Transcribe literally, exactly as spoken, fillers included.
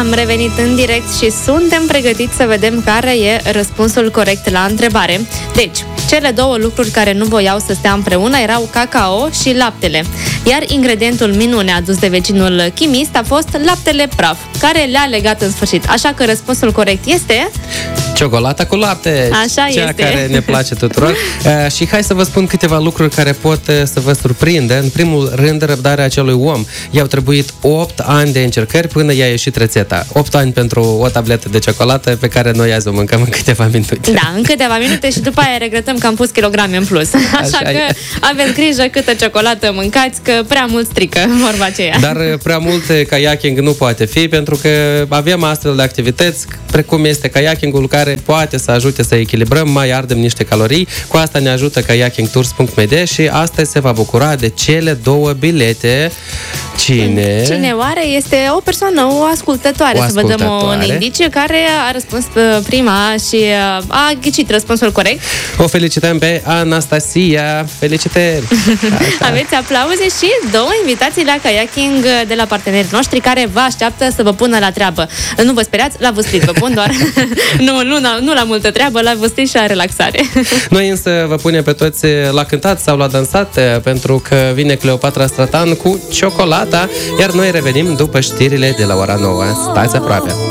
Am revenit în direct și suntem pregătiți să vedem care e răspunsul corect la întrebare. Deci, cele două lucruri care nu voiau să stea împreună erau cacao și laptele. Iar ingredientul minune adus de vecinul chimist a fost laptele praf, care le-a legat în sfârșit. Așa că răspunsul corect este... ciocolata cu lapte, așa cea este. care ne place tuturor. uh, și hai să vă spun câteva lucruri care pot uh, să vă surprindă. În primul rând, răbdarea acelui om. I-au trebuit opt ani de încercări până i-a ieșit rețeta. opt ani pentru o tabletă de ciocolată pe care noi azi o mâncăm în câteva minute. Da, în câteva minute și după aia regretăm că am pus kilograme în plus. Așa, Așa că e. Aveți grijă câtă ciocolată mâncați, că prea mult strică vorba aceea. Dar prea mult kayaking nu poate fi, pentru că avem astfel de activități, precum este kayakingul, care poate să ajute să echilibrăm, mai ardem niște calorii. Cu asta ne ajută kayaking tours punct m d și astăzi se va bucura de cele două bilete. Cine? Cine oare? Este o persoană, o ascultătoare, o ascultătoare. Să vă dăm un indiciu, care a răspuns prima și a ghicit răspunsul corect. O felicităm pe Anastasia. Felicitări! Aveți aplauze și două invitații la kayaking de la partenerii noștri care vă așteaptă să vă pună la treabă. Nu vă speriați, la vâslit vă pun doar nu, nu, nu la multă treabă, la vâslit și la relaxare. Noi însă vă punem pe toți la cântat sau la dansat, pentru că vine Cleopatra Stratan cu ciocolata, iar noi revenim după știrile de la ora nouă. Stați aproape!